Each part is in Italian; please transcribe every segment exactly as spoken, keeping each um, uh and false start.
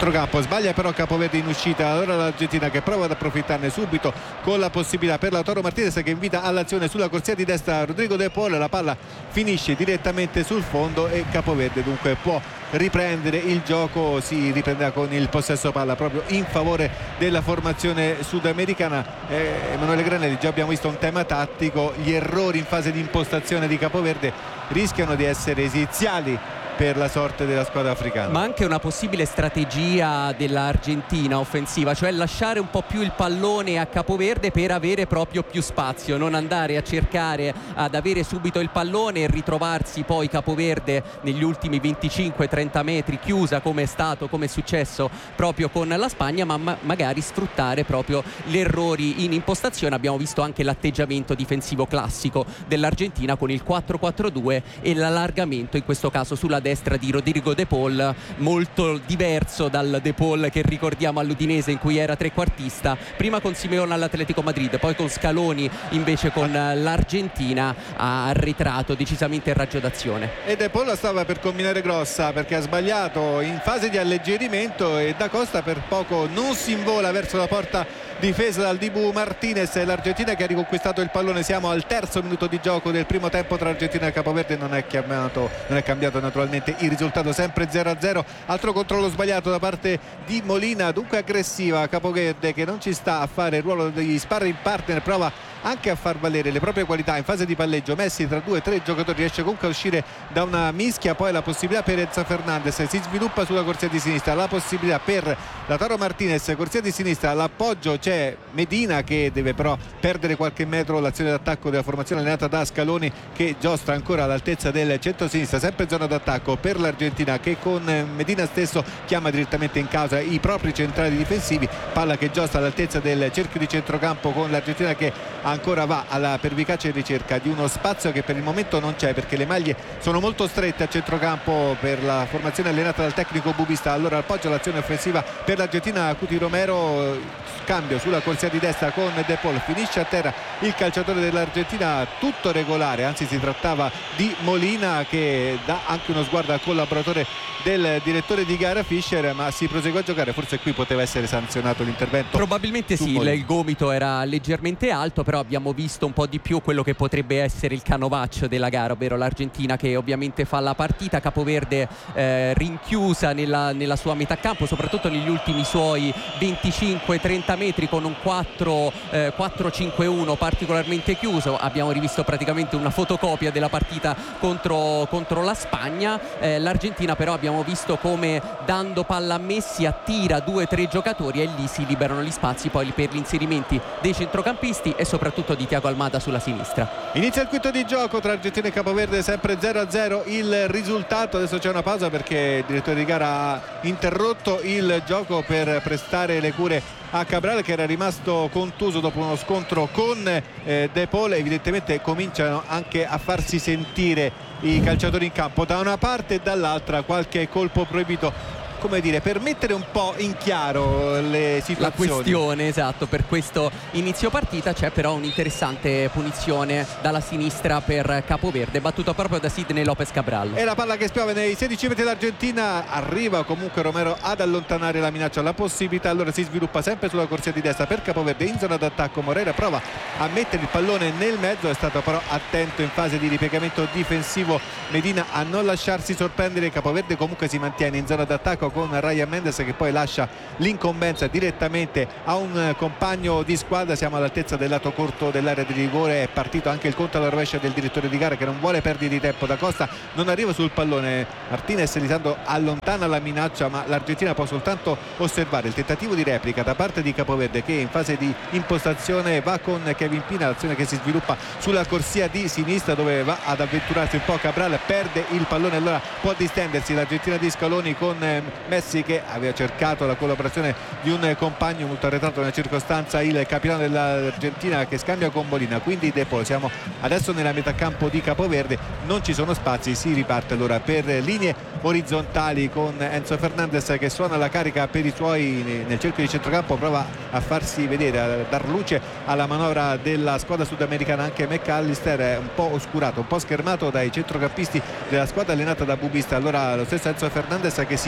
centrocampo, sbaglia però Capoverde in uscita, allora l'Argentina che prova ad approfittarne subito con la possibilità per Lautaro Martinez che invita all'azione sulla corsia di destra Rodrigo De Paul, la palla finisce direttamente sul fondo e Capoverde dunque può riprendere il gioco, si riprenderà con il possesso palla proprio in favore della formazione sudamericana. eh, Emanuele Granelli, già abbiamo visto un tema tattico, gli errori in fase di impostazione di Capoverde rischiano di essere esiziali per la sorte della squadra africana. Ma anche una possibile strategia dell'Argentina offensiva, cioè lasciare un po' più il pallone a Capoverde per avere proprio più spazio, non andare a cercare ad avere subito il pallone e ritrovarsi poi Capoverde negli ultimi venticinque trenta metri chiusa, come è stato, come è successo proprio con la Spagna, ma ma- magari sfruttare proprio gli errori in impostazione. Abbiamo visto anche l'atteggiamento difensivo classico dell'Argentina con il quattro quattro due e l'allargamento in questo caso sulla destra di Rodrigo De Paul, molto diverso dal De Paul che ricordiamo all'Udinese in cui era trequartista, prima con Simeone all'Atletico Madrid, poi con Scaloni invece con l'Argentina ha arretrato decisamente il raggio d'azione. E De Paul stava per combinare grossa perché ha sbagliato in fase di alleggerimento e Da Costa per poco non si invola verso la porta difesa dal Dibu Martinez. L'Argentina che ha riconquistato il pallone, siamo al terzo minuto di gioco del primo tempo tra Argentina e Capoverde, non è chiamato, non è cambiato naturalmente il risultato, sempre zero a zero. Altro controllo sbagliato da parte di Molina, dunque aggressiva Capoverde che non ci sta a fare il ruolo degli sparring partner, prova anche a far valere le proprie qualità in fase di palleggio. Messi tra due o tre giocatori riesce comunque a uscire da una mischia, poi la possibilità per Enzo Fernandez, si sviluppa sulla corsia di sinistra, la possibilità per Lautaro Martinez, corsia di sinistra, l'appoggio c'è Medina che deve però perdere qualche metro, l'azione d'attacco della formazione allenata da Scaloni che giostra ancora all'altezza del centro-sinistra, sempre zona d'attacco per l'Argentina che con Medina stesso chiama direttamente in causa i propri centrali difensivi, palla che giostra all'altezza del cerchio di centrocampo con l'Argentina che ancora va alla pervicace ricerca di uno spazio che per il momento non c'è perché le maglie sono molto strette a centrocampo per la formazione allenata dal tecnico bubista. Allora appoggio l'azione offensiva per l'Argentina, Cuti Romero, cambio sulla corsia di destra con De Paul, finisce a terra il calciatore dell'Argentina, tutto regolare, anzi si trattava di Molina che dà anche uno sguardo al collaboratore del direttore di gara Fischer, ma si prosegue a giocare. Forse qui poteva essere sanzionato l'intervento, probabilmente sì, il, il gomito era leggermente alto, però abbiamo visto un po' di più quello che potrebbe essere il canovaccio della gara, ovvero l'Argentina che ovviamente fa la partita, Capoverde eh, rinchiusa nella, nella sua metà campo, soprattutto negli ultimi suoi venticinque trenta metri con un quattro cinque uno particolarmente chiuso. Abbiamo rivisto praticamente una fotocopia della partita contro, contro la Spagna. eh, l'Argentina però abbiamo visto come dando palla a Messi attira due o tre giocatori e lì si liberano gli spazi poi per gli inserimenti dei centrocampisti e soprattutto di Thiago Almada sulla sinistra. Inizia il quinto di gioco tra Argentina e Capoverde, sempre zero a zero il risultato. Adesso c'è una pausa perché il direttore di gara ha interrotto il gioco per prestare le cure a Cabral che era rimasto contuso dopo uno scontro con eh, De Paul. Evidentemente cominciano anche a farsi sentire i calciatori in campo da una parte e dall'altra, qualche colpo proibito, come dire, per mettere un po' in chiaro le situazioni. La questione, esatto, per questo inizio partita. C'è però un'interessante punizione dalla sinistra per Capoverde, battuta proprio da Sidney Lopez Cabral. E la palla che spiove nei sedici metri dell'Argentina, arriva comunque Romero ad allontanare la minaccia, la possibilità allora si sviluppa sempre sulla corsia di destra per Capoverde in zona d'attacco. Moreira prova a mettere il pallone nel mezzo, è stato però attento in fase di ripiegamento difensivo Medina a non lasciarsi sorprendere. Capoverde comunque si mantiene in zona d'attacco con Ryan Mendes che poi lascia l'incombenza direttamente a un compagno di squadra. Siamo all'altezza del lato corto dell'area di rigore, è partito anche il conto alla rovescia del direttore di gara che non vuole perdere di tempo. Da Costa non arriva sul pallone, Martinez Lisandro allontana la minaccia ma l'Argentina può soltanto osservare il tentativo di replica da parte di Capoverde che in fase di impostazione va con Kevin Pina, l'azione che si sviluppa sulla corsia di sinistra dove va ad avventurarsi un po' Cabral, perde il pallone, allora può distendersi l'Argentina di Scaloni con Messi che aveva cercato la collaborazione di un compagno molto arretrato nella circostanza, il capitano dell'Argentina che scambia con Molina, quindi De Paul. Siamo adesso nella metà campo di Capoverde, non ci sono spazi, si riparte allora per linee orizzontali con Enzo Fernandez che suona la carica per i suoi nel cerchio di centrocampo, prova a farsi vedere, a dar luce alla manovra della squadra sudamericana. Anche McAllister è un po' oscurato, un po' schermato dai centrocampisti della squadra allenata da bubista. Allora lo stesso Enzo Fernandez che si fa carico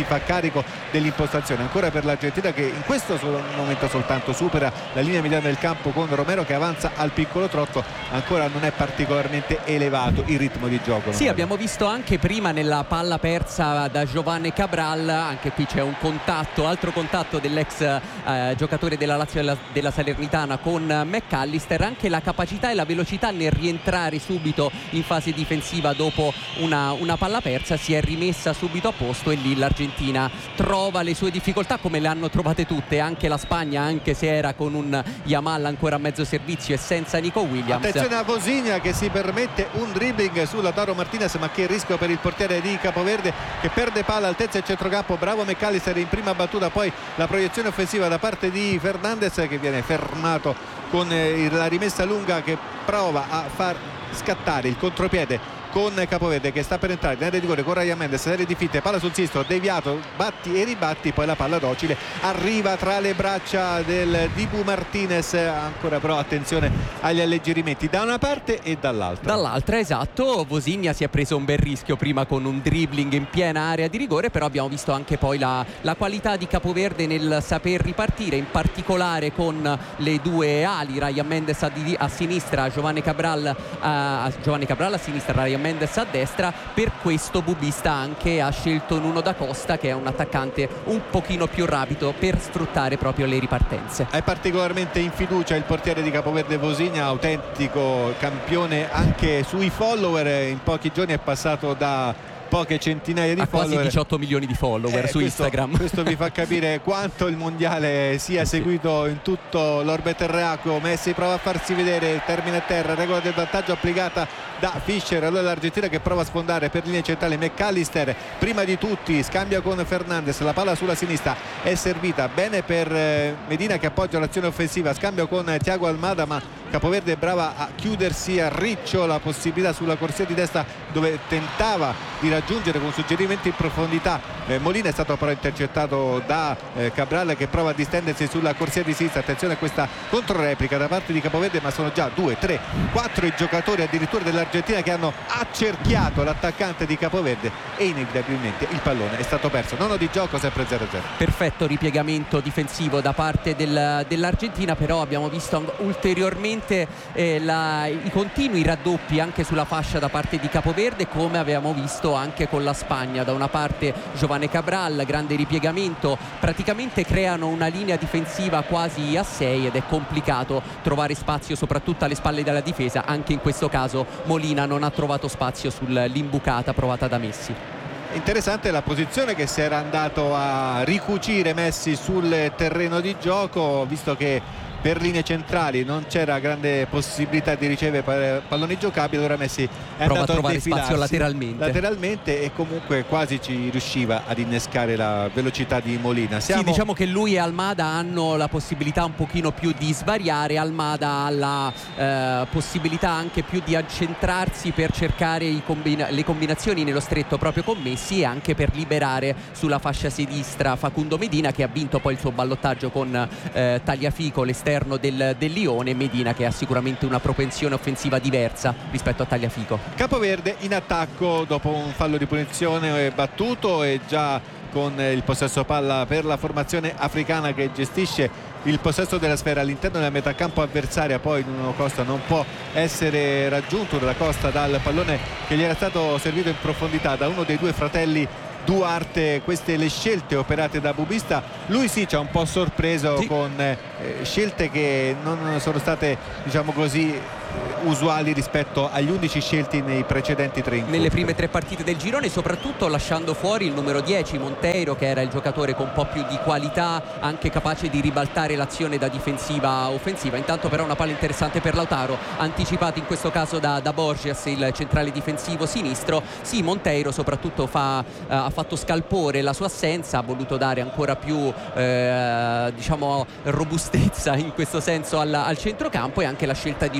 carico dell'impostazione. Ancora per l'Argentina, che in questo momento soltanto supera la linea mediana del campo con Romero che avanza al piccolo trotto. Ancora non è particolarmente elevato il ritmo di gioco. Sì, abbiamo visto anche prima nella palla persa da Giovanni Cabral, anche qui c'è un contatto, altro contatto dell'ex eh, giocatore della Lazio della, della Salernitana con McAllister, anche la capacità e la velocità nel rientrare subito in fase difensiva dopo una, una palla persa, si è rimessa subito a posto e lì l'Argentina trova le sue difficoltà come le hanno trovate tutte, anche la Spagna, anche se era con un Yamal ancora a mezzo servizio e senza Nico Williams. Attenzione a Vozinha che si permette un dribbling su Lautaro Martinez, ma che rischio per il portiere di Capoverde che perde palla altezza e centrocampo. Bravo McAllister in prima battuta, poi la proiezione offensiva da parte di Fernandez che viene fermato con la rimessa lunga che prova a far scattare il contropiede con Capoverde che sta per entrare nel rigore con Ryan Mendes, serie di fitte, palla sul sinistro, deviato, batti e ribatti, poi la palla docile arriva tra le braccia del Dibu Martinez. Ancora però attenzione agli alleggerimenti da una parte e dall'altra. Dall'altra, esatto. Vozinha si è preso un bel rischio prima con un dribbling in piena area di rigore, però abbiamo visto anche poi la, la qualità di Capoverde nel saper ripartire, in particolare con le due ali, Ryan Mendes a, di, a sinistra, Giovanni Cabral a, Giovanni Cabral a sinistra, Ryan Mendes a destra. Per questo Bubista anche ha scelto Nuno da Costa, che è un attaccante un pochino più rapido per sfruttare proprio le ripartenze. È particolarmente in fiducia il portiere di Capoverde Vozinha, autentico campione anche sui follower. In pochi giorni è passato da poche centinaia di a follower, quasi diciotto milioni di follower eh, su questo, Instagram. Questo vi fa capire quanto il mondiale sia sì. seguito in tutto l'orbe terracqueo. Messi prova a farsi vedere, termina a terra, regola del vantaggio applicata da Fischer. Allora l'Argentina che prova a sfondare per linea centrale. McAllister prima di tutti scambia con Fernandez, la palla sulla sinistra è servita bene per Medina che appoggia l'azione offensiva, scambio con Thiago Almada, ma Capoverde è brava a chiudersi a riccio la possibilità sulla corsia di destra dove tentava di raggiungere con suggerimenti in profondità eh, Molina. È stato però intercettato da eh, Cabral che prova a distendersi sulla corsia di sinistra. Attenzione a questa controreplica da parte di Capoverde, ma sono già due, tre, quattro i giocatori addirittura dell'Argentina che hanno accerchiato l'attaccante di Capoverde e inevitabilmente il pallone è stato perso. Nono di gioco, sempre zero a zero. Perfetto ripiegamento difensivo da parte del, dell'Argentina, però abbiamo visto ulteriormente eh, la, i continui raddoppi anche sulla fascia da parte di Capoverde, come abbiamo visto anche con la Spagna. Da una parte Giovanni Cabral, grande ripiegamento, praticamente creano una linea difensiva quasi a sei ed è complicato trovare spazio soprattutto alle spalle della difesa. Anche in questo caso Molina non ha trovato spazio sull'imbucata provata da Messi. Interessante la posizione che si era andato a ricucire Messi sul terreno di gioco, visto che per linee centrali non c'era grande possibilità di ricevere palloni giocabili. Ora Messi è prova andato a trovare a spazio lateralmente. lateralmente e comunque quasi ci riusciva ad innescare la velocità di Molina. Siamo... Sì, diciamo che lui e Almada hanno la possibilità un pochino più di svariare. Almada ha la eh, possibilità anche più di accentrarsi per cercare i combina- le combinazioni nello stretto proprio con Messi e anche per liberare sulla fascia sinistra Facundo Medina, che ha vinto poi il suo ballottaggio con eh, Tagliafico, l'esterno Del, del Lione. Medina che ha sicuramente una propensione offensiva diversa rispetto a Tagliafico. Capoverde in attacco dopo un fallo di punizione battuto e già con il possesso palla per la formazione africana che gestisce il possesso della sfera all'interno della metà campo avversaria. Poi Nuno Costa non può essere raggiunto dalla Costa dal pallone che gli era stato servito in profondità da uno dei due fratelli Duarte. Queste le scelte operate da Bubista. Lui sì ci ha un po' sorpreso sì. con eh, scelte che non sono state, diciamo così, usuali rispetto agli undici scelti nei precedenti tre incontri. Nelle prime tre partite del girone, soprattutto lasciando fuori il numero dieci Monteiro, che era il giocatore con un po' più di qualità, anche capace di ribaltare l'azione da difensiva a offensiva. Intanto però una palla interessante per Lautaro, anticipato in questo caso da, da Borges, il centrale difensivo sinistro. Sì, Monteiro soprattutto fa, eh, ha fatto scalpore la sua assenza, ha voluto dare ancora più eh, diciamo robustezza in questo senso al, al centrocampo, e anche la scelta di Nuno da Costa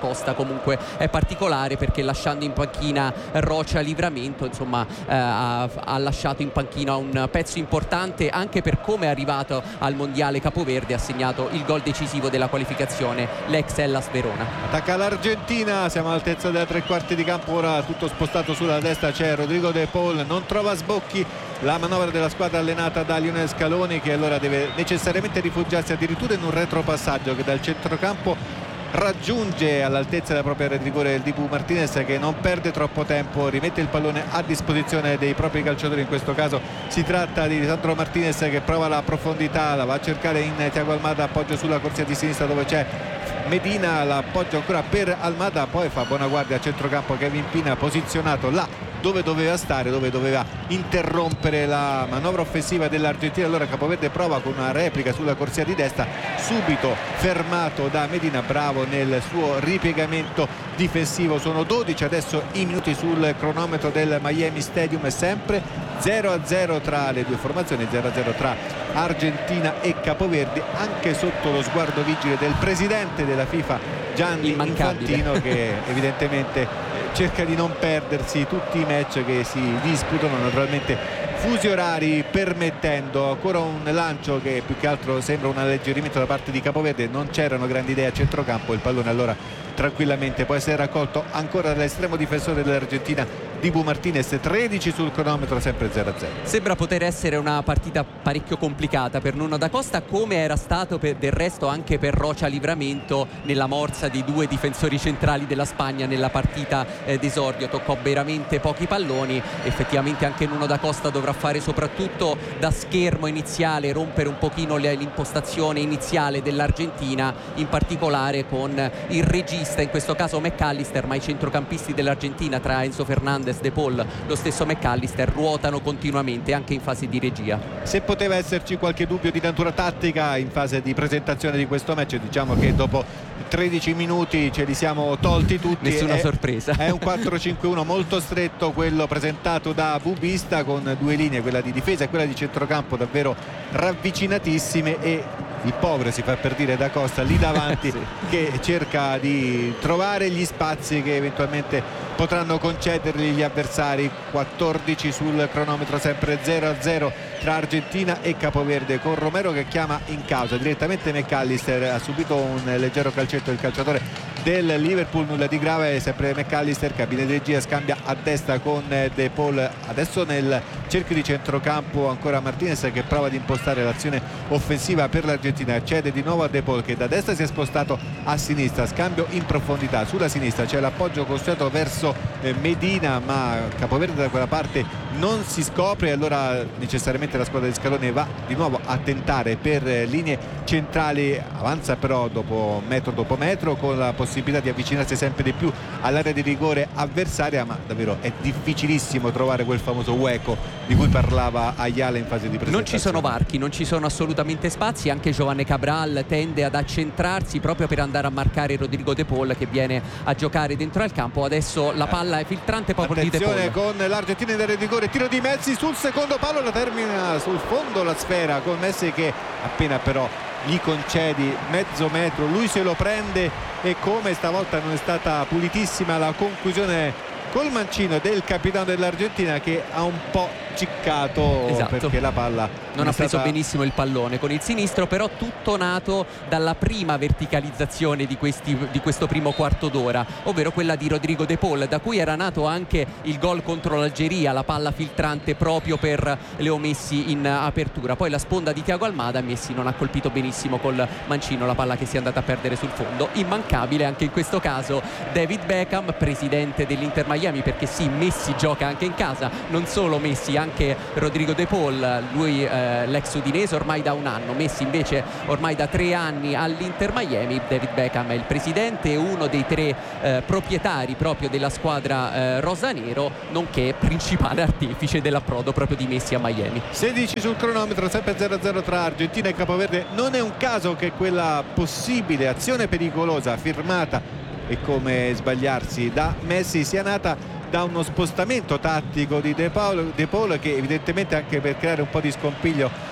Costa comunque è particolare, perché lasciando in panchina Rocha Livramento, insomma eh, ha, ha lasciato in panchina un pezzo importante anche per come è arrivato al mondiale capoverde. Ha segnato il gol decisivo della qualificazione l'ex Hellas Verona. Attacca l'Argentina, siamo all'altezza della tre quarti di campo, ora tutto spostato sulla destra, c'è Rodrigo De Paul, non trova sbocchi la manovra della squadra allenata da Lionel Scaloni, che allora deve necessariamente rifugiarsi addirittura in un retropassaggio che dal centrocampo raggiunge all'altezza della propria area di rigore il Dibu Martinez, che non perde troppo tempo, rimette il pallone a disposizione dei propri calciatori. In questo caso si tratta di Sandro Martinez che prova la profondità, la va a cercare in Thiago Almada, appoggio sulla corsia di sinistra dove c'è Medina, l'appoggio ancora per Almada, poi fa buona guardia a centrocampo Kevin Pina, posizionato là dove doveva stare, dove doveva interrompere la manovra offensiva dell'Argentina. Allora Capoverde prova con una replica sulla corsia di destra, subito fermato da Medina, bravo nel suo ripiegamento difensivo. Sono dodici adesso i minuti sul cronometro del Miami Stadium, è sempre zero a zero tra le due formazioni, zero a zero tra Argentina e Capoverde, anche sotto lo sguardo vigile del presidente della FIFA Gianni Infantino, che evidentemente cerca di non perdersi tutti i match che si disputano, naturalmente fusi orari permettendo. Ancora un lancio che più che altro sembra un alleggerimento da parte di Capoverde, non c'erano grandi idee a centrocampo, il pallone allora tranquillamente può essere raccolto ancora dall'estremo difensore dell'Argentina Dibu Martinez. Tredici sul cronometro, sempre zero a zero. Sembra poter essere una partita parecchio complicata per Nuno da Costa, come era stato per, del resto anche per Rocha Livramento nella morsa dei due difensori centrali della Spagna nella partita eh, d'esordio. Toccò veramente pochi palloni, effettivamente anche Nuno da Costa dovrà fare soprattutto da schermo iniziale, rompere un pochino l'impostazione iniziale dell'Argentina, in particolare con il regista, in questo caso McAllister, ma i centrocampisti dell'Argentina tra Enzo Fernandez, De Paul, lo stesso McAllister, ruotano continuamente anche in fase di regia. Se poteva esserci qualche dubbio di natura tattica in fase di presentazione di questo match, diciamo che dopo tredici minuti ce li siamo tolti tutti. Nessuna è, sorpresa. È un quattro cinque uno molto stretto quello presentato da Bubista, con due linee, quella di difesa e quella di centrocampo davvero ravvicinatissime, e il povero, si fa per dire, da Costa lì davanti sì. che cerca di trovare gli spazi che eventualmente potranno concedergli gli avversari. Quattordici sul cronometro, sempre zero a zero tra Argentina e Capoverde, con Romero che chiama in causa direttamente McAllister. Ha subito un leggero calcetto il calciatore del Liverpool, nulla di grave, sempre McAllister. Cabina di regia scambia a destra con De Paul, adesso nel cerchio di centrocampo ancora Martinez che prova ad impostare l'azione offensiva per l'Argentina. Cede di nuovo a De Paul che da destra si è spostato a sinistra, scambio in profondità sulla sinistra, c'è l'appoggio costruito verso Medina, ma Capoverde da quella parte non si scopre, allora necessariamente la squadra di Scaloni va di nuovo a tentare per linee centrali. Avanza però dopo metro dopo metro, con la possibilità di avvicinarsi sempre di più all'area di rigore avversaria, ma davvero è difficilissimo trovare quel famoso hueco di cui parlava Ayala in fase di presentazione. Non ci sono varchi, non ci sono assolutamente spazi, anche Giovanni Cabral tende ad accentrarsi proprio per andare a marcare Rodrigo De Paul che viene a giocare dentro al campo. Adesso la palla è filtrante proprio di De Paul. Attenzione con l'Argentina in area di rigore, tiro di Messi sul secondo palo, la termina sul fondo la sfera, con Messi che appena però gli concedi mezzo metro lui se lo prende, e come stavolta non è stata pulitissima la conclusione col mancino del capitano dell'Argentina, che ha un po' ciccato esatto. perché la palla non ha preso stata... benissimo il pallone con il sinistro, però tutto nato dalla prima verticalizzazione di, questi, di questo primo quarto d'ora, ovvero quella di Rodrigo De Paul, da cui era nato anche il gol contro l'Algeria, la palla filtrante proprio per Leo Messi in apertura. Poi la sponda di Thiago Almada, Messi non ha colpito benissimo col mancino la palla che si è andata a perdere sul fondo. Immancabile anche in questo caso David Beckham, presidente dell'Inter Miami, perché sì, Messi gioca anche in casa, non solo Messi, anche Rodrigo De Paul, lui eh, l'ex udinese ormai da un anno, Messi invece ormai da tre anni all'Inter Miami. David Beckham è il presidente e uno dei tre eh, proprietari proprio della squadra eh, rosanero, nonché principale artefice dell'approdo proprio di Messi a Miami. sedici sul cronometro, sempre zero a zero tra Argentina e Capoverde. Non è un caso che quella possibile azione pericolosa firmata, e come sbagliarsi, da Messi sia nata da uno spostamento tattico di De Paul, De Paul che evidentemente, anche per creare un po' di scompiglio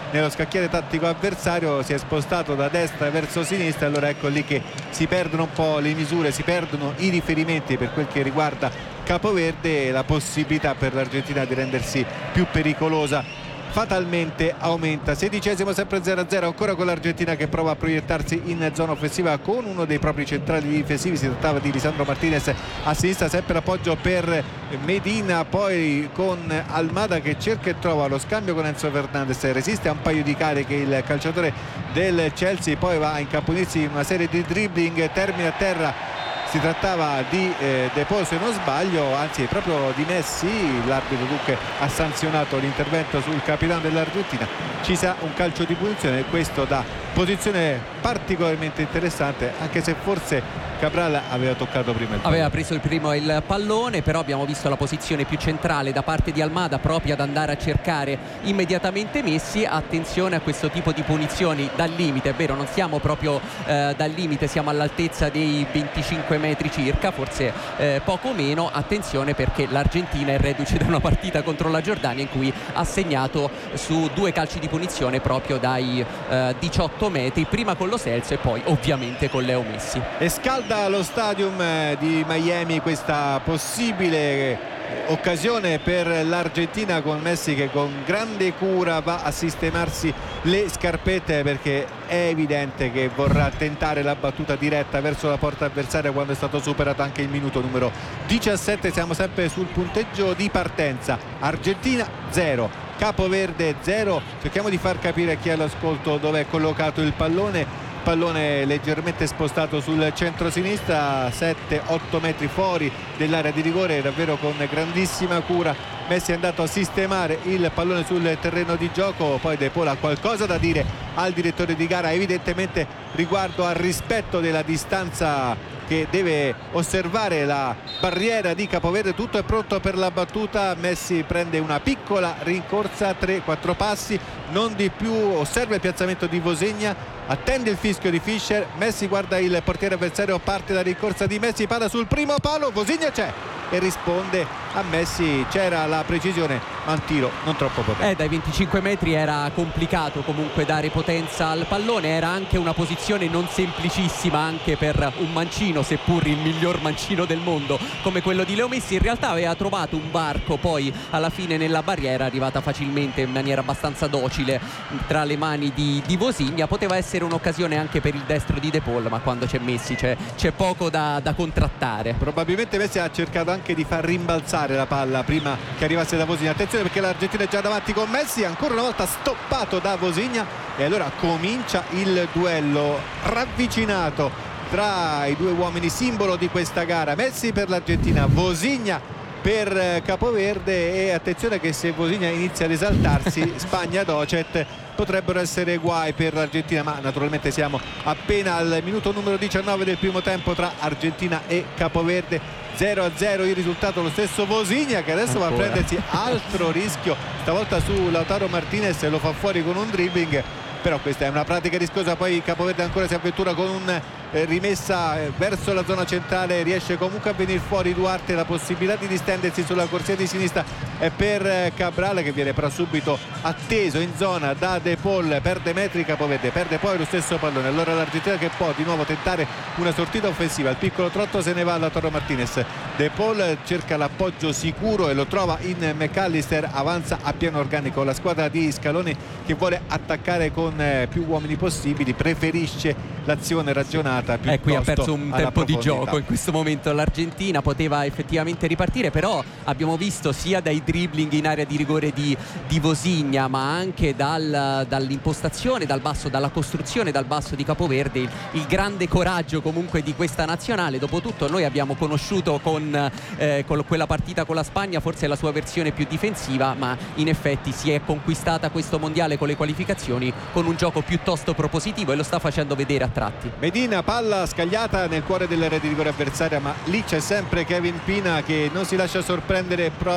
nello scacchiere tattico avversario, si è spostato da destra verso sinistra, allora ecco lì che si perdono un po' le misure, si perdono i riferimenti per quel che riguarda Capoverde e la possibilità per l'Argentina di rendersi più pericolosa fatalmente aumenta. Sedicesimo, sempre zero a zero ancora con l'Argentina che prova a proiettarsi in zona offensiva con uno dei propri centrali difensivi, si trattava di Lisandro Martinez a sinistra, sempre l'appoggio per Medina, poi con Almada che cerca e trova lo scambio con Enzo Fernandez, resiste a un paio di cariche il calciatore del Chelsea, poi va a incaponirsi in una serie di dribbling, termina a terra. Si trattava di eh, De Paul se non sbaglio, anzi proprio di Messi. L'arbitro dunque ha sanzionato l'intervento sul capitano dell'Argentina, ci sa un calcio di punizione, questo da posizione particolarmente interessante, anche se forse Cabral aveva toccato prima il pallone. Aveva preso il primo il pallone, però abbiamo visto la posizione più centrale da parte di Almada proprio ad andare a cercare immediatamente Messi. Attenzione a questo tipo di punizioni dal limite, è vero, non siamo proprio eh, dal limite, siamo all'altezza dei venticinque metri circa, forse eh, poco meno. Attenzione perché l'Argentina è reduce da una partita contro la Giordania in cui ha segnato su due calci di punizione proprio dai eh, diciotto metri, prima con Lo Celso e poi ovviamente con Leo Messi. E scalda lo stadium di Miami questa possibile occasione per l'Argentina, con Messi che con grande cura va a sistemarsi le scarpette perché è evidente che vorrà tentare la battuta diretta verso la porta avversaria quando è stato superato anche il minuto numero diciassette. Siamo sempre sul punteggio di partenza: Argentina zero, Capoverde zero. Cerchiamo di far capire a chi è all'ascolto dove è collocato il pallone. Pallone leggermente spostato sul centro-sinistra, sette otto metri fuori dell'area di rigore, davvero con grandissima cura Messi è andato a sistemare il pallone sul terreno di gioco. Poi De Paul ha qualcosa da dire al direttore di gara, evidentemente riguardo al rispetto della distanza che deve osservare la barriera di Capoverde. Tutto è pronto per la battuta. Messi prende una piccola rincorsa, tre quattro passi, non di più. Osserva il piazzamento di Vozinha, attende il fischio di Fischer. Messi guarda il portiere avversario, parte la rincorsa di Messi, palla sul primo palo, Vozinha c'è e risponde a Messi. C'era la precisione ma un tiro non troppo potente. Eh, dai venticinque metri era complicato comunque dare potenza al pallone, era anche una posizione non semplicissima anche per un mancino, seppur il miglior mancino del mondo come quello di Leo Messi. In realtà aveva trovato un varco poi alla fine nella barriera, arrivata facilmente in maniera abbastanza docile tra le mani di, di Vozinha. Poteva essere un'occasione anche per il destro di De Paul, ma quando c'è Messi c'è, c'è poco da, da contrattare. Probabilmente Messi ha cercato anche di far rimbalzare la palla prima che arrivasse da Vozinha. Attenzione perché l'Argentina è già davanti con Messi, ancora una volta stoppato da Vozinha, e allora comincia il duello ravvicinato tra i due uomini simbolo di questa gara. Messi per l'Argentina, Vozinha per Capoverde. E attenzione che se Vozinha inizia ad esaltarsi Spagna docet, potrebbero essere guai per l'Argentina, ma naturalmente siamo appena al minuto numero diciannove del primo tempo tra Argentina e Capoverde. Zero a zero il risultato. Lo stesso Vozinha che adesso Ancora. va a prendersi altro rischio, stavolta su Lautaro Martinez, lo fa fuori con un dribbling, però questa è una pratica rischiosa. Poi Capoverde ancora si avventura con un eh, rimessa eh, verso la zona centrale, riesce comunque a venire fuori Duarte. La possibilità di distendersi sulla corsia di sinistra è per eh, Cabral, che viene però subito atteso in zona da De Paul. Perde metri Capoverde, perde poi lo stesso pallone. Allora l'Argentina che può di nuovo tentare una sortita offensiva. Il piccolo trotto se ne va a Lautaro Martinez. De Paul cerca l'appoggio sicuro e lo trova in McAllister. Avanza a piano organico la squadra di Scaloni, che vuole attaccare con eh, più uomini possibili, preferisce l'azione ragionata piuttosto. E qui ha perso un tempo di profondità. gioco in questo momento l'Argentina, poteva effettivamente ripartire, però abbiamo visto sia dai dribbling in area di rigore di, di Vozinha, ma anche dal, dall'impostazione dal basso, dalla costruzione dal basso di Capoverde, il, il grande coraggio comunque di questa nazionale. Dopotutto noi abbiamo conosciuto con, eh, con quella partita con la Spagna forse la sua versione più difensiva, ma in effetti si è conquistata questo mondiale con le qualificazioni con un gioco piuttosto propositivo e lo sta facendo vedere a tratti. Medina, palla scagliata nel cuore dell'area di rigore avversaria, ma lì c'è sempre Kevin Pina che non si lascia sorprendere e prova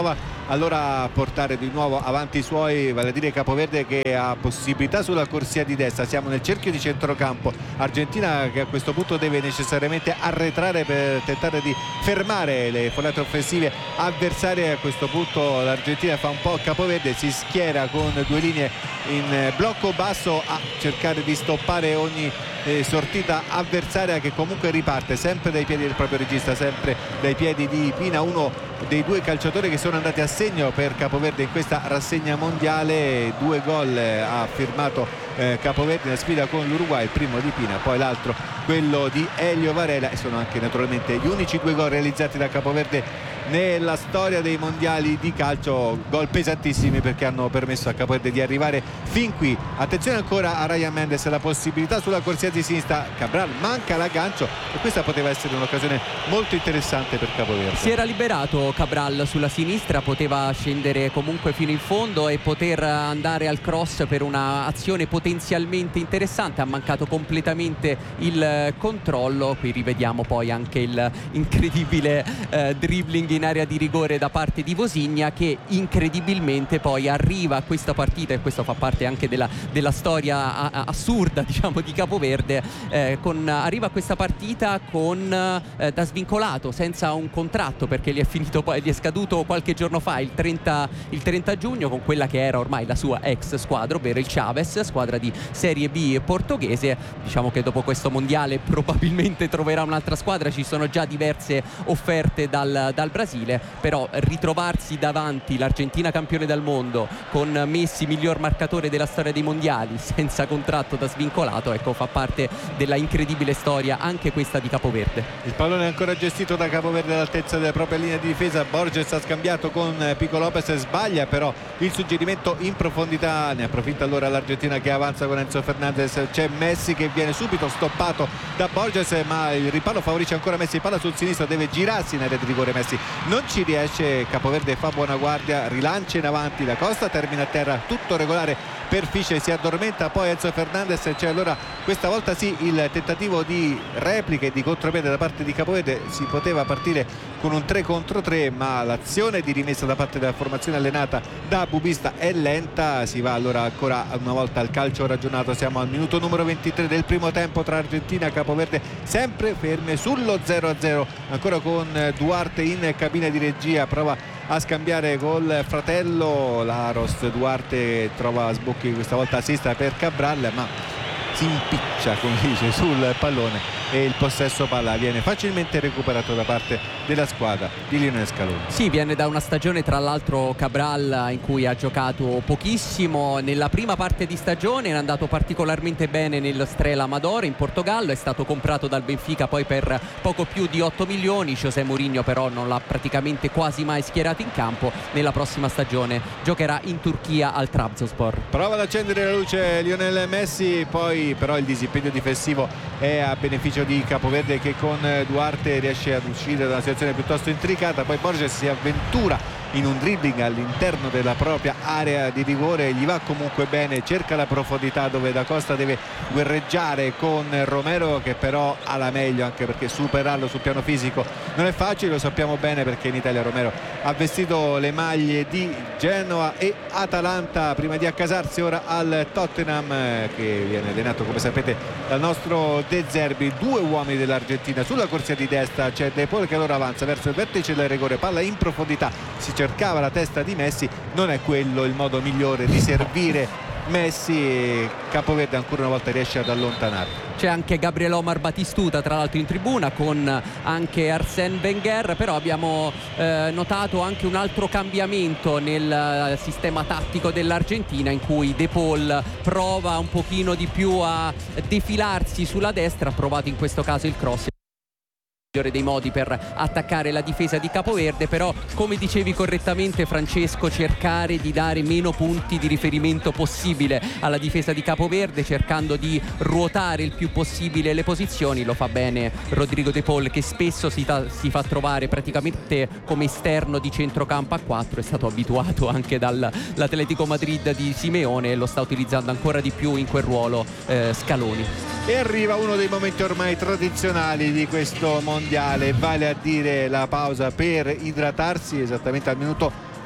allora a portare di nuovo avanti i suoi, vale a dire Capoverde, che ha possibilità sulla corsia di destra. Siamo nel cerchio di centrocampo, Argentina che a questo punto deve necessariamente arretrare per tentare di fermare le folate offensive avversarie. A questo punto l'Argentina fa un po' Capoverde, si schiera con due linee in blocco basso a cercare di stoppare ogni eh, sortita avversaria, che comunque riparte sempre dai piedi del proprio regista, sempre dai piedi di Pina, uno dei due calciatori che sono andati a segno per Capoverde in questa rassegna mondiale. Due gol ha firmato eh, Capoverde nella sfida con l'Uruguay, il primo di Pina, poi l'altro quello di Elio Varela, e sono anche naturalmente gli unici due gol realizzati da Capoverde nella storia dei mondiali di calcio, gol pesantissimi perché hanno permesso a Capoverde di arrivare fin qui. Attenzione ancora a Ryan Mendes, la possibilità sulla corsia di sinistra, Cabral manca l'aggancio e questa poteva essere un'occasione molto interessante per Capoverde. Si era liberato Cabral sulla sinistra, poteva scendere comunque fino in fondo e poter andare al cross per un'azione potenzialmente interessante. Ha mancato completamente il controllo. Qui rivediamo poi anche il incredibile eh, dribbling in area di rigore da parte di Vosinha, che incredibilmente poi arriva a questa partita, e questo fa parte anche della, della storia a, a, assurda, diciamo, di Capoverde, eh, con, arriva a questa partita con eh, da svincolato, senza un contratto, perché gli è finito poi, gli è scaduto qualche giorno fa, il trenta, il trenta giugno, con quella che era ormai la sua ex squadra, ovvero il Chaves, squadra di Serie B portoghese. Diciamo che dopo questo mondiale probabilmente troverà un'altra squadra, ci sono già diverse offerte dal, dal Brasile, però ritrovarsi davanti l'Argentina campione del mondo con Messi miglior marcatore della storia dei mondiali senza contratto da svincolato, ecco, fa parte della incredibile storia anche questa di Capoverde. Il pallone è ancora gestito da Capoverde all'altezza della propria linea di difesa. Borges ha scambiato con Pico Lopez, sbaglia però il suggerimento in profondità, ne approfitta allora l'Argentina che avanza con Enzo Fernandez. C'è Messi che viene subito stoppato da Borges, ma il ripallo favorisce ancora Messi, palla sul sinistro, deve girarsi in area di rigore Messi, non ci riesce, Capoverde fa buona guardia, rilancia in avanti, da Costa termina a terra, tutto regolare per Fischer, si addormenta poi Enzo Fernandez. C'è allora questa volta sì il tentativo di replica e di contropiede da parte di Capoverde. Si poteva partire con un tre contro tre, ma l'azione di rimessa da parte della formazione allenata da Bubista è lenta. Si va allora ancora una volta al calcio ragionato. Siamo al minuto numero ventitré del primo tempo tra Argentina e Capoverde, sempre ferme sullo zero a zero, ancora con Duarte in cabina di regia, prova a scambiare col fratello Laros. Duarte trova sbocchi questa volta a sinistra per Cabral, ma si impiccia, come dice, sul pallone e il possesso palla viene facilmente recuperato da parte della squadra di Lionel Scaloni. Sì, viene da una stagione tra l'altro Cabral in cui ha giocato pochissimo. Nella prima parte di stagione era andato particolarmente bene nel Strela Amadora in Portogallo, è stato comprato dal Benfica poi per poco più di otto milioni. José Mourinho però non l'ha praticamente quasi mai schierato in campo. Nella prossima stagione giocherà in Turchia al Trabzonspor. Prova ad accendere la luce Lionel Messi, poi però il disimpegno difensivo è a beneficio di Capoverde, che con Duarte riesce ad uscire da una situazione piuttosto intricata. Poi Borges si avventura in un dribbling all'interno della propria area di rigore, gli va comunque bene, cerca la profondità dove Da Costa deve guerreggiare con Romero, che però ha la meglio, anche perché superarlo sul piano fisico non è facile, lo sappiamo bene, perché in Italia Romero ha vestito le maglie di Genoa e Atalanta prima di accasarsi ora al Tottenham, che viene allenato come sapete dal nostro De Zerbi. Due uomini dell'Argentina sulla corsia di destra, c'è De Paul che allora avanza verso il vertice del rigore, palla in profondità, si cercava la testa di Messi, non è quello il modo migliore di servire Messi, e Capoverde ancora una volta riesce ad allontanare. C'è anche Gabriel Omar Batistuta tra l'altro in tribuna, con anche Arsène Wenger, però abbiamo eh, notato anche un altro cambiamento nel sistema tattico dell'Argentina, in cui De Paul prova un pochino di più a defilarsi sulla destra, ha provato in questo caso il cross, migliore dei modi per attaccare la difesa di Capoverde. Però, come dicevi correttamente Francesco, cercare di dare meno punti di riferimento possibile alla difesa di Capoverde, cercando di ruotare il più possibile le posizioni. Lo fa bene Rodrigo De Paul, che spesso si, ta- si fa trovare praticamente come esterno di centrocampo a quattro, è stato abituato anche dall'Atletico Madrid di Simeone e lo sta utilizzando ancora di più in quel ruolo eh, Scaloni. E arriva uno dei momenti ormai tradizionali di questo mondiale, vale a dire la pausa per idratarsi, esattamente al minuto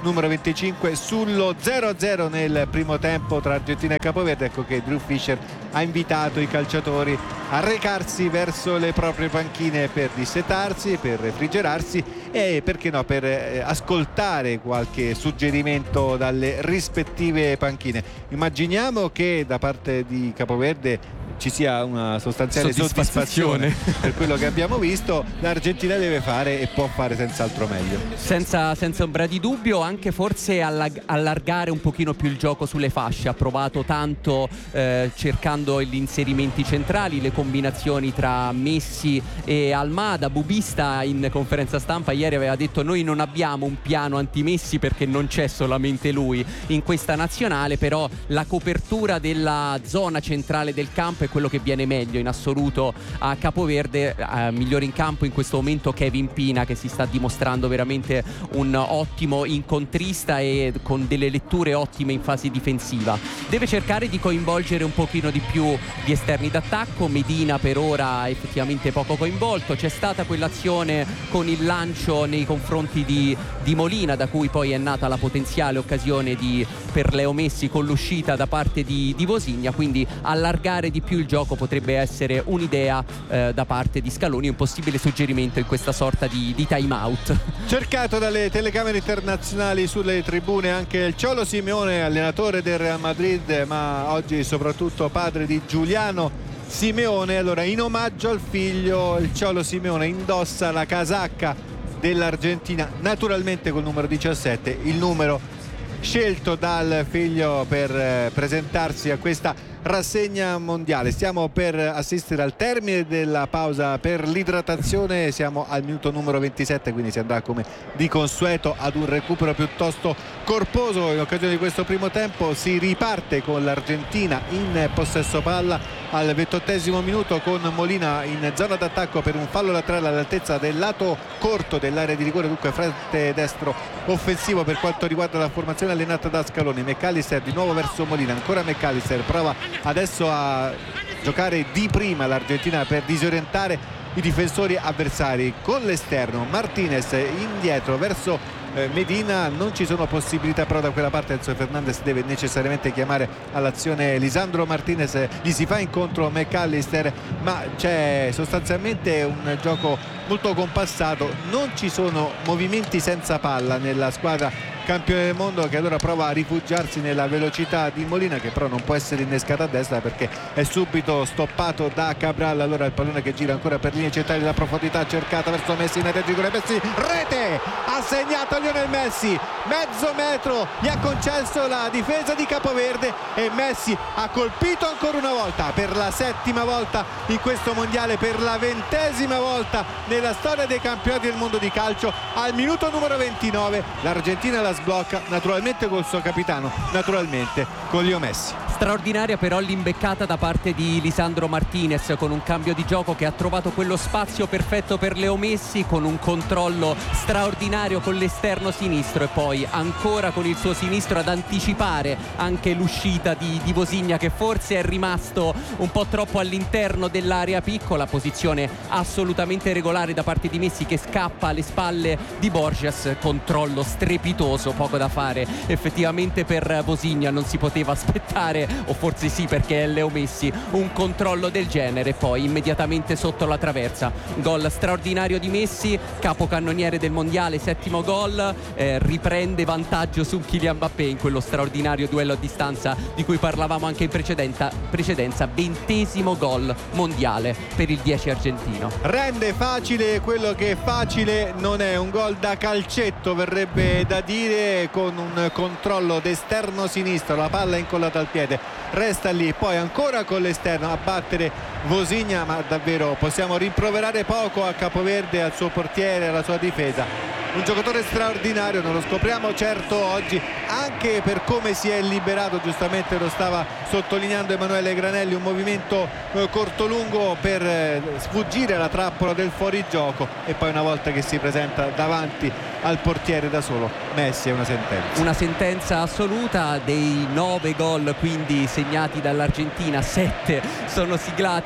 numero venticinque sullo zero a zero nel primo tempo tra Argentina e Capoverde. Ecco che Drew Fisher ha invitato i calciatori a recarsi verso le proprie panchine per dissetarsi, per refrigerarsi e perché no per eh, ascoltare qualche suggerimento dalle rispettive panchine. Immaginiamo che da parte di Capoverde ci sia una sostanziale soddisfazione, soddisfazione per quello che abbiamo visto. L'Argentina deve fare e può fare senz'altro meglio, senza, senza ombra di dubbio. Anche forse allag- allargare un pochino più il gioco sulle fasce. Ha provato tanto eh, cercando gli inserimenti centrali, le combinazioni tra Messi e Almada. Bubista in conferenza stampa ieri aveva detto: noi non abbiamo un piano anti-Messi perché non c'è solamente lui in questa nazionale, però la copertura della zona centrale del campo è quello che viene meglio in assoluto a Capoverde. Eh, migliore in campo in questo momento Kevin Pina, che si sta dimostrando veramente un ottimo incontrista e con delle letture ottime in fase difensiva. Deve cercare di coinvolgere un pochino di più gli esterni d'attacco. Medina per ora effettivamente poco coinvolto. C'è stata quell'azione con il lancio nei confronti di, di Molina, da cui poi è nata la potenziale occasione di, per Leo Messi con l'uscita da parte di, di Vosigna. Quindi allargare di più il gioco potrebbe essere un'idea eh, da parte di Scaloni, un possibile suggerimento in questa sorta di, di time out. Cercato dalle telecamere internazionali sulle tribune anche il Cholo Simeone, allenatore del Real Madrid, ma oggi soprattutto padre di Giuliano Simeone. Allora, in omaggio al figlio, il Cholo Simeone indossa la casacca dell'Argentina, naturalmente col numero diciassette, il numero scelto dal figlio per eh, presentarsi a questa rassegna mondiale. Stiamo per assistere al termine della pausa per l'idratazione, siamo al minuto numero ventisette, quindi si andrà come di consueto ad un recupero piuttosto corposo. In occasione di questo primo tempo si riparte con l'Argentina in possesso palla al ventottesimo minuto, con Molina in zona d'attacco per un fallo laterale all'altezza del lato corto dell'area di rigore, dunque fronte destro offensivo per quanto riguarda la formazione allenata da Scaloni. McAllister di nuovo verso Molina, ancora McAllister, prova adesso a giocare di prima l'Argentina per disorientare i difensori avversari con l'esterno. Martinez indietro verso eh, Medina, non ci sono possibilità però da quella parte. Enzo Fernandez deve necessariamente chiamare all'azione Lisandro Martinez, gli si fa incontro McAllister, ma c'è sostanzialmente un gioco molto compassato, non ci sono movimenti senza palla nella squadra campione del mondo, che allora prova a rifugiarsi nella velocità di Molina, che però non può essere innescata a destra perché è subito stoppato da Cabral. Allora il pallone che gira ancora per linee centrali, la profondità cercata verso Messi in area di rigore. Messi, rete, ha segnato Lionel Messi, mezzo metro gli ha concesso la difesa di Capoverde e Messi ha colpito ancora una volta, per la settima volta in questo mondiale, per la ventesima volta nella storia dei campionati del mondo di calcio. Al minuto numero ventinove l'Argentina la sblocca, naturalmente col suo capitano, naturalmente con Leo Messi. Straordinaria però l'imbeccata da parte di Lisandro Martinez, con un cambio di gioco che ha trovato quello spazio perfetto per Leo Messi, con un controllo straordinario con l'esterno sinistro e poi ancora con il suo sinistro ad anticipare anche l'uscita di, di Vosigna, che forse è rimasto un po' troppo all'interno dell'area piccola. Posizione assolutamente regolare da parte di Messi, che scappa alle spalle di Borges. Controllo strepitoso, poco da fare effettivamente per Vosigna, non si poteva aspettare, o forse sì perché è Leo Messi, un controllo del genere. Poi immediatamente sotto la traversa, gol straordinario di Messi, capocannoniere del mondiale, settimo gol, eh, riprende vantaggio su Kylian Mbappé in quello straordinario duello a distanza di cui parlavamo anche in precedenza, precedenza ventesimo gol mondiale per il dieci argentino. Rende facile quello che facile non è, un gol da calcetto verrebbe da dire, con un controllo d'esterno sinistro, la palla incollata al piede, resta lì, poi ancora con l'esterno a battere Vosigna, ma davvero possiamo rimproverare poco a Capoverde, al suo portiere, alla sua difesa. Un giocatore straordinario, non lo scopriamo certo oggi anche per come si è liberato, giustamente lo stava sottolineando Emanuele Granelli, un movimento eh, corto-lungo per eh, sfuggire alla trappola del fuorigioco, e poi una volta che si presenta davanti al portiere da solo, Messi è una sentenza. Una sentenza assoluta. Dei nove gol quindi segnati dall'Argentina, sette sono siglati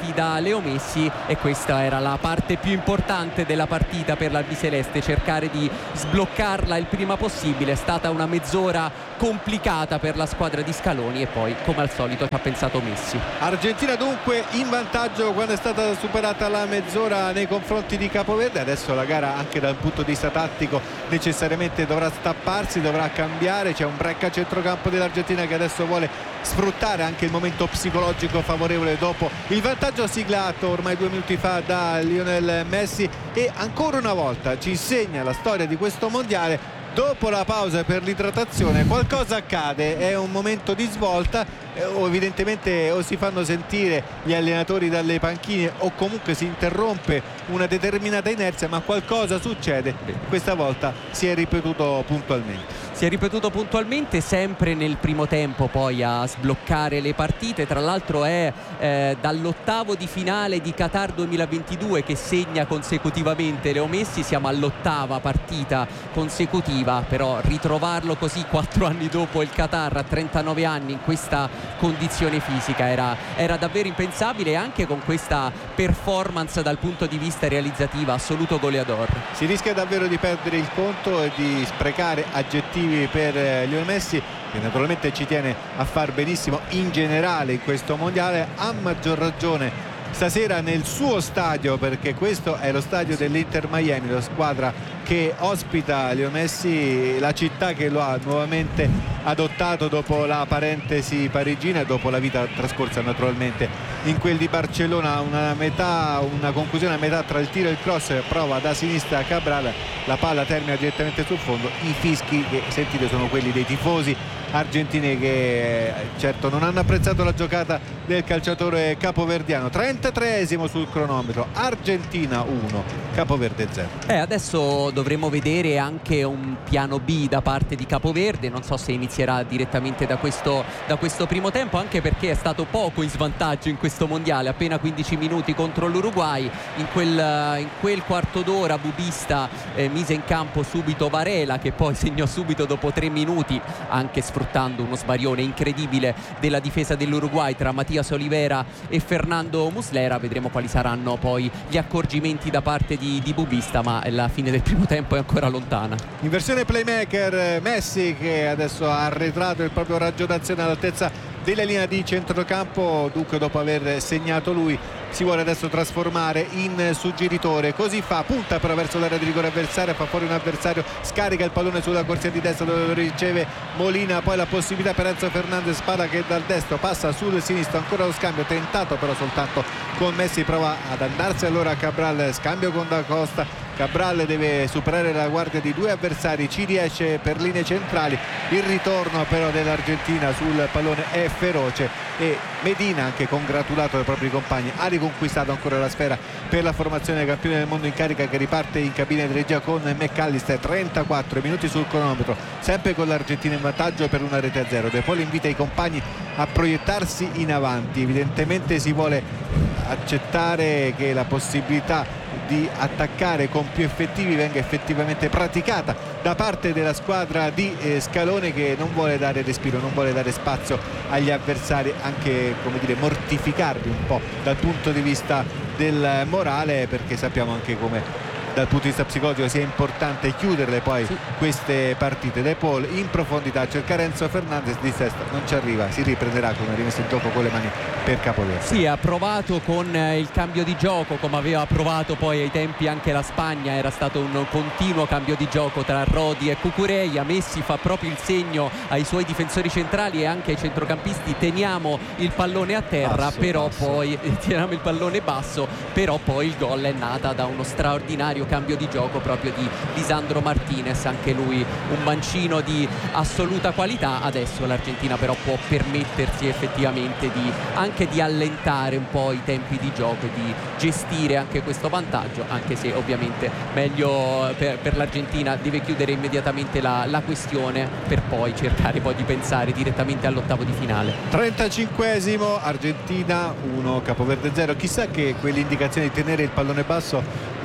dati da Leo Messi, e questa era la parte più importante della partita per l'albiceleste, cercare di sbloccarla il prima possibile. È stata una mezz'ora complicata per la squadra di Scaloni e poi come al solito ci ha pensato Messi. Argentina dunque in vantaggio quando è stata superata la mezz'ora nei confronti di Capoverde. Adesso la gara anche dal punto di vista tattico necessariamente dovrà stapparsi, dovrà cambiare. C'è un break a centrocampo dell'Argentina che adesso vuole sfruttare anche il momento psicologico favorevole dopo il vantaggio siglato ormai due minuti fa da Lionel Messi, e ancora una volta ci insegna la storia di questo mondiale. Dopo la pausa per l'idratazione qualcosa accade, è un momento di svolta, eh, o evidentemente o si fanno sentire gli allenatori dalle panchine o comunque si interrompe una determinata inerzia, ma qualcosa succede. Questa volta si è ripetuto puntualmente. Si è ripetuto puntualmente, sempre nel primo tempo poi a sbloccare le partite. Tra l'altro è eh, dall'ottavo di finale di Qatar duemilaventidue che segna consecutivamente Leo Messi. Siamo all'ottava partita consecutiva, però ritrovarlo così quattro anni dopo il Qatar, a trentanove anni, in questa condizione fisica era, era davvero impensabile, anche con questa performance dal punto di vista realizzativa, assoluto goleador. Si rischia davvero di perdere il conto e di sprecare aggettivi per Lionel Messi, che naturalmente ci tiene a far benissimo in generale in questo mondiale, a maggior ragione stasera nel suo stadio, perché questo è lo stadio dell'Inter Miami, la squadra che ospita Lionel Messi, la città che lo ha nuovamente adottato dopo la parentesi parigina e dopo la vita trascorsa naturalmente in quel di Barcellona. Una metà, una conclusione a metà tra il tiro e il cross, prova da sinistra Cabral, la palla termina direttamente sul fondo. I fischi che sentite sono quelli dei tifosi argentini che certo non hanno apprezzato la giocata del calciatore capoverdiano. trentatreesimo sul cronometro, Argentina uno, Capoverde zero. Eh, adesso dovremo vedere anche un piano B da parte di Capoverde. Non so se inizierà direttamente da questo, da questo primo tempo, anche perché è stato poco in svantaggio in questo mondiale, appena quindici minuti contro l'Uruguay. In quel, in quel quarto d'ora Bubista eh, mise in campo subito Varela, che poi segnò subito dopo tre minuti, anche sfruttando uno sbarione incredibile della difesa dell'Uruguay tra Matias Olivera e Fernando Muslera. Vedremo quali saranno poi gli accorgimenti da parte di, di Bubista, ma la fine del primo tempo è ancora lontana. In versione playmaker Messi, che adesso ha arretrato il proprio raggio d'azione all'altezza della linea di centrocampo, dunque dopo aver segnato lui si vuole adesso trasformare in suggeritore. Così fa, punta però verso l'area di rigore avversaria, fa fuori un avversario, scarica il pallone sulla corsia di destra dove lo riceve Molina, poi la possibilità per Enzo Fernandez, palla che dal destro passa sul sinistro, ancora lo scambio tentato però soltanto con Messi, prova ad andarsi allora a Cabral, scambio con Da Costa. Cabral deve superare la guardia di due avversari, ci riesce per linee centrali, il ritorno però dell'Argentina sul pallone è feroce e Medina, anche congratulato dai propri compagni, ha riconquistato ancora la sfera per la formazione campione del mondo in carica, che riparte in cabina di regia con McAllister. Trentaquattro minuti sul cronometro, sempre con l'Argentina in vantaggio per una rete a zero. De Paul invita i compagni a proiettarsi in avanti, evidentemente si vuole accettare che la possibilità di attaccare con più effettivi venga effettivamente praticata da parte della squadra di eh, Scaloni, che non vuole dare respiro, non vuole dare spazio agli avversari, anche come dire mortificarli un po' dal punto di vista del morale, perché sappiamo anche come dal punto di vista psicologico sia importante chiuderle poi sì. queste partite. De Paul in profondità a cercare Enzo Fernandez, di testa non ci arriva, si riprenderà con una rimessa in gioco con le mani per Capoverde. Sì, ha provato con il cambio di gioco come aveva provato poi ai tempi anche la Spagna, era stato un continuo cambio di gioco tra Rodi e Cucurella. Messi fa proprio il segno ai suoi difensori centrali e anche ai centrocampisti: teniamo il pallone a terra, basso, però basso. poi teniamo il pallone basso, però poi il gol è nata da uno straordinario cambio di gioco proprio di Lisandro Martinez, anche lui un mancino di assoluta qualità. Adesso l'Argentina però può permettersi effettivamente di anche di allentare un po' i tempi di gioco e di gestire anche questo vantaggio, anche se ovviamente meglio per, per l'Argentina deve chiudere immediatamente la, la questione per poi cercare poi di pensare direttamente all'ottavo di finale. trentacinquesimo, Argentina uno, Capoverde zero. Chissà che quell'indicazione di tenere il pallone basso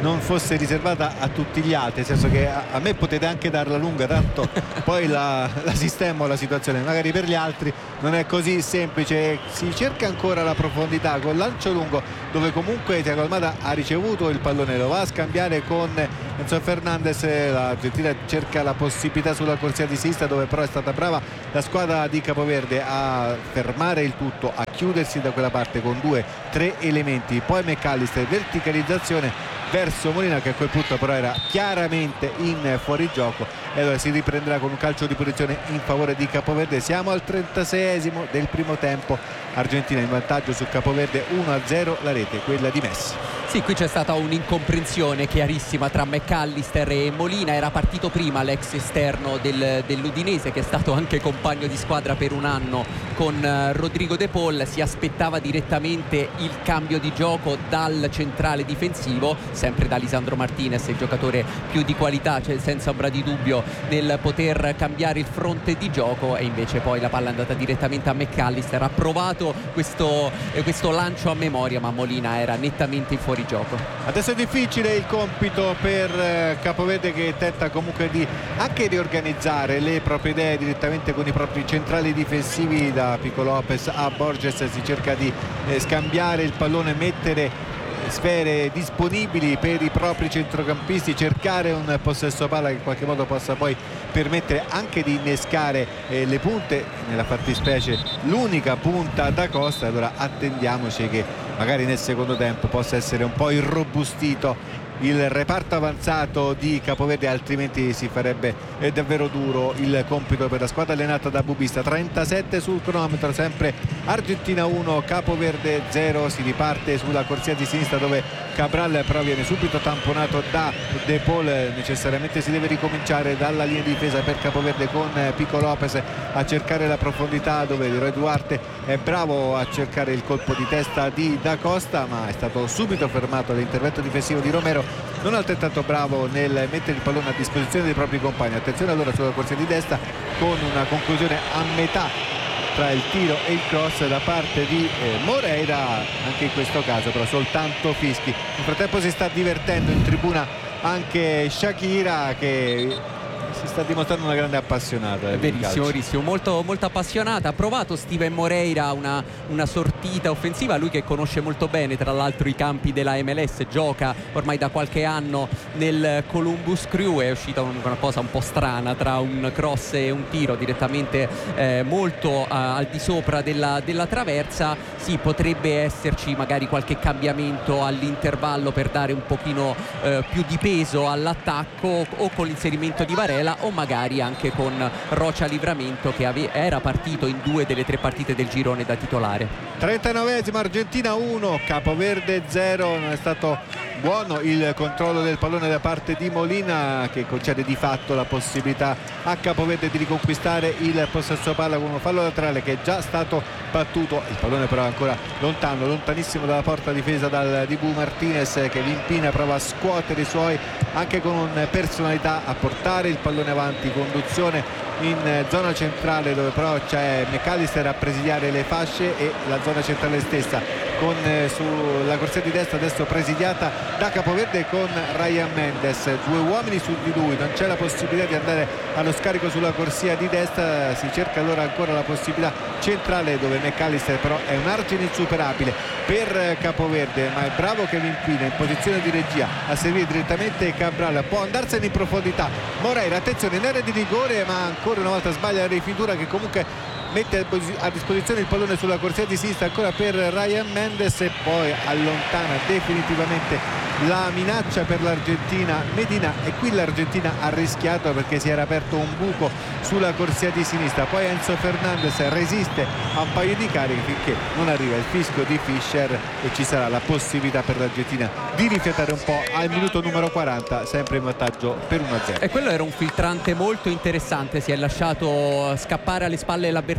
non fosse riservata a tutti gli altri, nel senso che a, a me potete anche darla lunga, tanto poi la, la sistemo la situazione, magari per gli altri non è così semplice. Si cerca ancora la profondità con lancio lungo, dove comunque Thiago Almada ha ricevuto il pallone, lo va a scambiare con Enzo Fernandez. L'Argentina cerca la possibilità sulla corsia di sinistra, dove però è stata brava la squadra di Capoverde a fermare il tutto, a chiudersi da quella parte con due tre elementi. Poi McAllister, verticalizzazione verso Molina, che a quel punto però era chiaramente in fuorigioco, e allora si riprenderà con un calcio di punizione in favore di Capoverde. Siamo al trentaseiesimo del primo tempo, Argentina in vantaggio su Capoverde uno a zero, la rete quella di Messi. Sì, qui c'è stata un'incomprensione chiarissima tra McAllister e Molina. Era partito prima l'ex esterno del, dell'Udinese, che è stato anche compagno di squadra per un anno con uh, Rodrigo De Paul. Si aspettava direttamente il cambio di gioco dal centrale difensivo, sempre da Lisandro Martinez, il giocatore più di qualità, cioè senza ombra di dubbio, nel poter cambiare il fronte di gioco, e invece poi la palla è andata direttamente a McAllister. Ha provato questo, eh, questo lancio a memoria, ma Molina era nettamente in fuori gioco. Adesso è difficile il compito per eh, Capoverde, che tenta comunque di anche riorganizzare le proprie idee direttamente con i propri centrali difensivi, da Pico Lopez a Borges. Si cerca di eh, scambiare il pallone, mettere sfere disponibili per i propri centrocampisti, cercare un possesso palla che in qualche modo possa poi permettere anche di innescare eh, le punte, nella fattispecie l'unica punta da Costa. Allora attendiamoci che magari nel secondo tempo possa essere un po' irrobustito il reparto avanzato di Capoverde, altrimenti si farebbe eh, davvero duro il compito per la squadra allenata da Bubista. trentasette sul cronometro, sempre Argentina uno Capoverde zero. Si riparte sulla corsia di sinistra, dove Cabral però viene subito tamponato da De Paul. Necessariamente si deve ricominciare dalla linea di difesa per Capoverde, con Pico Lopez a cercare la profondità, dove Leroy Duarte è bravo a cercare il colpo di testa di Da Costa, ma è stato subito fermato l'intervento difensivo di Romero, non altrettanto bravo nel mettere il pallone a disposizione dei propri compagni. Attenzione allora sulla corsia di destra, con una conclusione a metà tra il tiro e il cross da parte di eh, Moreira, anche in questo caso però soltanto fischi. Nel frattempo si sta divertendo in tribuna anche Shakira, che si sta dimostrando una grande appassionata. Verissimo, verissimo, molto, molto appassionata. Ha provato Steven Moreira una, una sortita offensiva, lui che conosce molto bene tra l'altro i campi della M L S, gioca ormai da qualche anno nel Columbus Crew. È uscita una cosa un po' strana tra un cross e un tiro direttamente eh, molto a, al di sopra della, della traversa. Sì, potrebbe esserci magari qualche cambiamento all'intervallo per dare un pochino eh, più di peso all'attacco, o con l'inserimento di Varela, o magari anche con Rocha Livramento, che ave- era partito in due delle tre partite del girone da titolare. trentanovesimo, Argentina uno Capoverde zero. Non è stato buono il controllo del pallone da parte di Molina, che concede di fatto la possibilità a Capoverde di riconquistare il possesso palla con un fallo laterale che è già stato battuto. Il pallone però è ancora lontano, lontanissimo dalla porta difesa dal Dibu Martinez, che Vimpina prova a scuotere i suoi anche con personalità, a portare il pallone avanti, conduzione in zona centrale, dove però c'è McAllister a presidiare le fasce, e la zona centrale stessa con eh, sulla corsia di destra adesso presidiata da Capoverde con Ryan Mendes. Due uomini su di lui, non c'è la possibilità di andare allo scarico sulla corsia di destra. Si cerca allora ancora la possibilità centrale, dove McAllister però è un argine insuperabile per Capoverde, ma è bravo Kevin Pina in posizione di regia a servire direttamente Cabral. Può andarsene in profondità Moreira, attenzione in area di rigore, ma ancora una volta sbaglia la rifinitura, che comunque mette a disposizione il pallone sulla corsia di sinistra ancora per Ryan Mendes, e poi allontana definitivamente la minaccia per l'Argentina Medina. E qui l'Argentina ha rischiato, perché si era aperto un buco sulla corsia di sinistra. Poi Enzo Fernandez resiste a un paio di cariche finché non arriva il fischio di Fischer, e ci sarà la possibilità per l'Argentina di rifiatare un po' al minuto numero quaranta, sempre in vantaggio per uno a zero. E quello era un filtrante molto interessante, si è lasciato scappare alle spalle l'avversario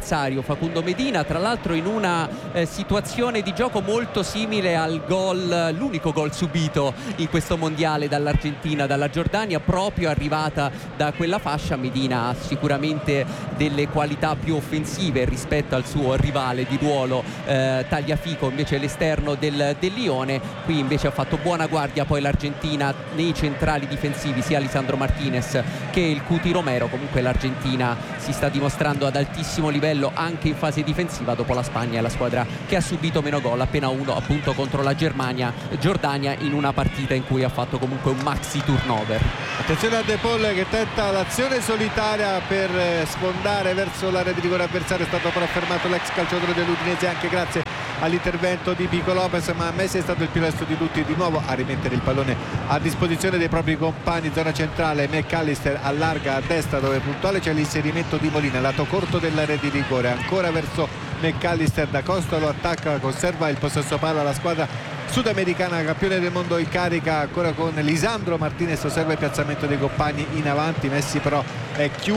l'avversario Facundo Medina, tra l'altro in una eh, situazione di gioco molto simile al gol, l'unico gol subito in questo mondiale dall'Argentina, dalla Giordania, proprio arrivata da quella fascia. Medina ha sicuramente delle qualità più offensive rispetto al suo rivale di ruolo eh, Tagliafico, invece l'esterno del, del Lione. Qui invece ha fatto buona guardia poi l'Argentina nei centrali difensivi, sia Lisandro Martinez che il Cuti Romero. Comunque l'Argentina si sta dimostrando ad altissimo livello anche in fase difensiva. Dopo la Spagna è la squadra che ha subito meno gol, appena uno appunto contro la Germania Giordania, in una partita in cui ha fatto comunque un maxi turnover. Attenzione a De Paul che tenta l'azione solitaria per sfondare verso l'area di rigore avversario, è stato però fermato l'ex calciatore dell'Udinese anche grazie all'intervento di Pico Lopez, ma Messi è stato il più lesto di tutti di nuovo a rimettere il pallone a disposizione dei propri compagni. Zona centrale, McAllister allarga a destra dove puntuale c'è l'inserimento di Molina, lato corto dell'area di rigore, ancora verso McAllister, da Costa lo attacca, conserva il possesso palla la squadra sudamericana campione del mondo in carica, ancora con Lisandro Martinez, osserva il piazzamento dei compagni in avanti. Messi però è chiuso